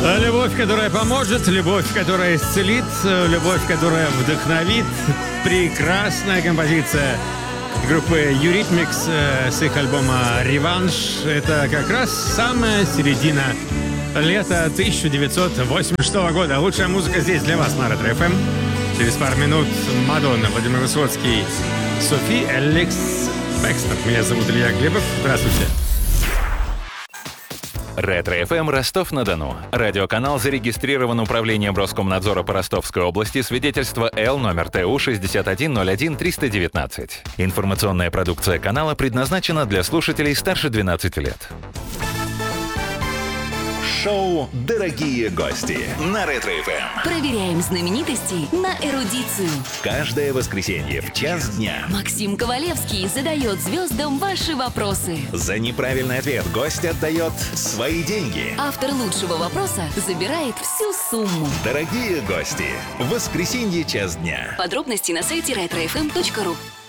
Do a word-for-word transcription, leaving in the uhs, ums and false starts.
Любовь, которая поможет, любовь, которая исцелит, любовь, которая вдохновит. Прекрасная композиция группы Eurythmics с их альбома «Реванш». Это как раз самая середина лета тысяча девятьсот восемьдесят шестого года. Лучшая музыка здесь для вас на Ретро эф эм. Через пару минут Мадонна, Владимир Высоцкий, Софи Эликс Бэкстер. Меня зовут Илья Глебов. Здравствуйте. Ретро эф эм Ростов-на-Дону. Радиоканал зарегистрирован Управлением Роскомнадзора по Ростовской области. Свидетельство Л номер Т У шестьдесят один ноль один триста девятнадцать. Информационная продукция канала предназначена для слушателей старше двенадцати лет. Шоу «Дорогие гости» на Ретро эф эм. Проверяем знаменитостей на эрудицию. Каждое воскресенье в час дня Максим Ковалевский задает звездам ваши вопросы. за неправильный ответ гость отдает свои деньги. Автор лучшего вопроса забирает всю сумму. Дорогие гости, в воскресенье час дня. Подробности на сайте ретро эф эм точка ру.